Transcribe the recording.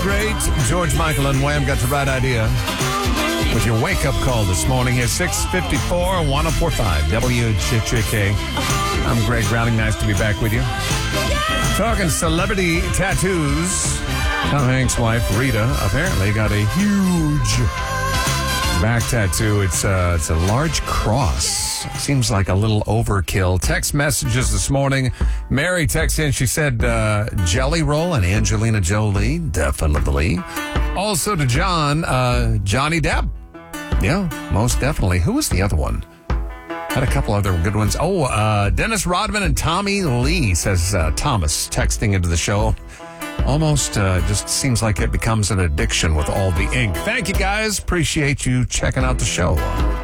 great George Michael and Wham got the right idea with your wake-up call this morning here, 654 1045 WHJK. I'm Greg Browning. Nice to be back with you. Talking celebrity tattoos. Tom Hanks' wife, Rita, apparently got a huge back tattoo. It's a large cross. Seems like a little overkill. Text messages this morning. Mary texted in. She said Jelly Roll and Angelina Jolie. Definitely. Also to John, Johnny Depp. Yeah, most definitely. Who was the other one? Had a couple other good ones. Oh, Dennis Rodman and Tommy Lee, says Thomas, texting into the show. Almost just seems like it becomes an addiction with all the ink. Thank you, guys. Appreciate you checking out the show.